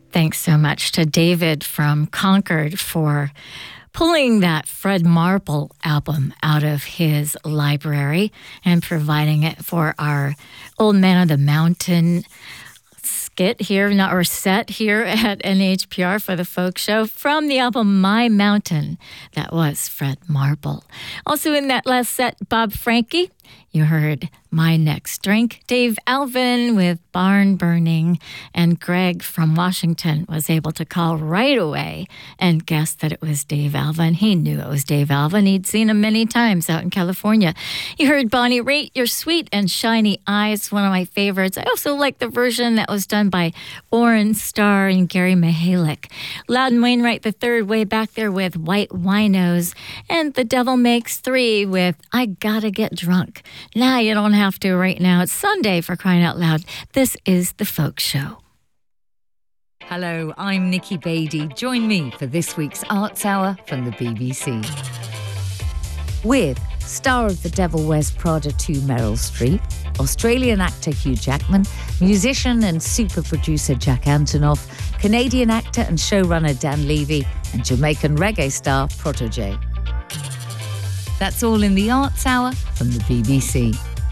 Thanks so much to David from Concord for pulling that Fred Marble album out of his library and providing it for our Old Man of the Mountain skit here, or set here at NHPR for the Folk Show from the album My Mountain. That was Fred Marble. Also in that last set, Bob Franke. You heard My Next Drink. Dave Alvin with Barn Burning. And Greg from Washington was able to call right away and guess that it was Dave Alvin. He knew it was Dave Alvin. He'd seen him many times out in California. You heard Bonnie Raitt, Your Sweet and Shiny Eyes, one of my favorites. I also like the version that was done by Orrin Starr and Gary Mihalich. Loudon Wainwright III way back there with White Winos. And The Devil Makes Three with I Gotta Get Drunk. Nah, you don't have to right now. It's Sunday, for crying out loud. This is The Folk Show. Hello, I'm Nikki Beattie. Join me for this week's Arts Hour from the BBC. With star of The Devil Wears Prada 2 Meryl Streep, Australian actor Hugh Jackman, musician and super producer Jack Antonoff, Canadian actor and showrunner Dan Levy, and Jamaican reggae star Protoje. That's all in the Arts Hour from the BBC.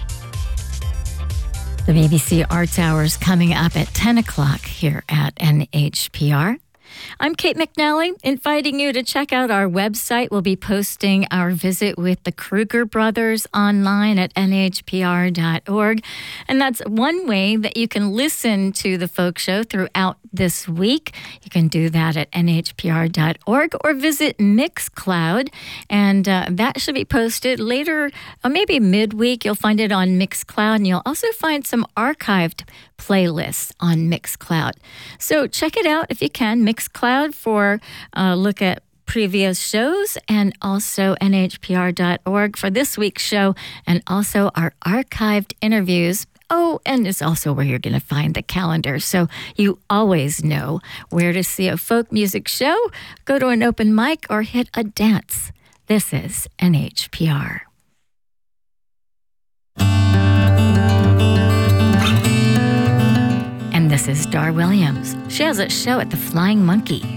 The BBC Arts Hour is coming up at 10 o'clock here at NHPR. I'm Kate McNally, inviting you to check out our website. We'll be posting our visit with the Kruger brothers online at nhpr.org. And that's one way that you can listen to the Folk Show throughout this week. You can do that at nhpr.org or visit Mixcloud. And that should be posted later, maybe midweek. You'll find it on Mixcloud, and you'll also find some archived playlists on Mixcloud. So check it out if you can, Mixcloud, for a look at previous shows, and also nhpr.org for this week's show, and also our archived interviews. Oh, and it's also where you're going to find the calendar, so you always know where to see a folk music show, go to an open mic, or hit a dance. This is NHPR. And this is Dar Williams. She has a show at the Flying Monkey.